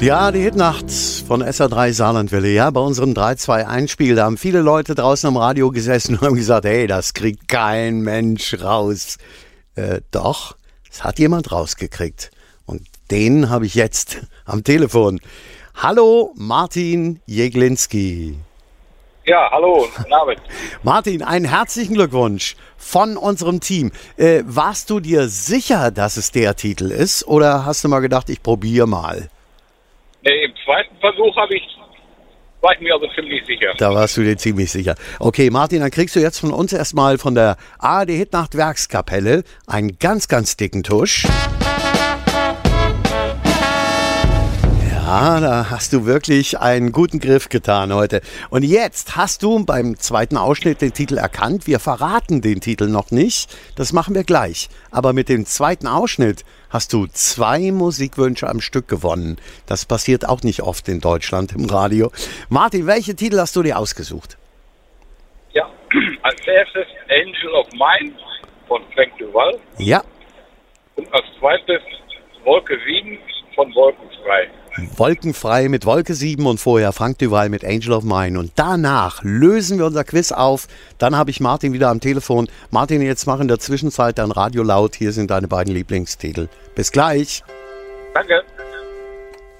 Ja, die Hitnacht von SA3 Saarlandwelle, ja, bei unserem 3-2-1-Spiel, da haben viele Leute draußen am Radio gesessen und haben gesagt, hey, das kriegt kein Mensch raus. Doch, es hat jemand rausgekriegt und den habe ich jetzt am Telefon. Hallo, Martin Jeglinski. Ja, hallo, guten Abend. Martin, einen herzlichen Glückwunsch von unserem Team. Warst du dir sicher, dass es der Titel ist oder hast du mal gedacht, ich probiere mal? Im zweiten Versuch war ich mir also ziemlich sicher. Da warst du dir ziemlich sicher. Okay, Martin, dann kriegst du jetzt von uns erstmal von der ARD Hitnacht Werkskapelle einen ganz, ganz dicken Tusch. Ja, da hast du wirklich einen guten Griff getan heute. Und jetzt hast du beim zweiten Ausschnitt den Titel erkannt. Wir verraten den Titel noch nicht. Das machen wir gleich. Aber mit dem zweiten Ausschnitt hast du 2 Musikwünsche am Stück gewonnen. Das passiert auch nicht oft in Deutschland im Radio. Martin, welche Titel hast du dir ausgesucht? Ja, als erstes Angel of Mine von Frank Duval. Ja. Und als zweites Wolke 7 von Wolkenfrei. Wolkenfrei mit Wolke 7 und vorher Frank Duval mit Angel of Mine. Und danach lösen wir unser Quiz auf. Dann habe ich Martin wieder am Telefon. Martin, jetzt mach in der Zwischenzeit dein Radio laut. Hier sind deine beiden Lieblingstitel. Bis gleich. Danke.